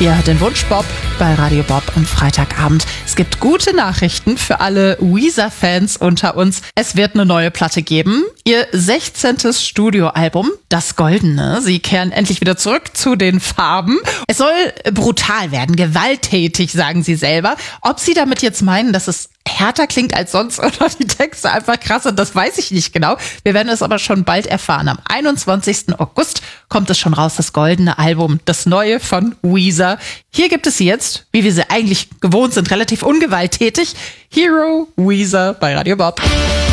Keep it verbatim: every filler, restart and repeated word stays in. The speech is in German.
Ihr hört den Wunsch Bob bei Radio Bob am Freitagabend. Es gibt gute Nachrichten für alle Weezer-Fans unter uns. Es wird eine neue Platte geben. Ihr sechzehntes Studioalbum, Das Goldene. Sie kehren endlich wieder zurück zu den Farben. Es soll brutal werden, gewalttätig, sagen sie selber. Ob sie damit jetzt meinen, dass es härter klingt als sonst oder die Texte einfach krass sind, das weiß ich nicht genau. Wir werden es aber schon bald erfahren. Am einundzwanzigsten August kommt es schon raus, das goldene Album, das neue von Weezer. Hier gibt es sie jetzt, wie wir sie eigentlich gewohnt sind, relativ ungewalttätig. Hero, Weezer bei Radio Bob.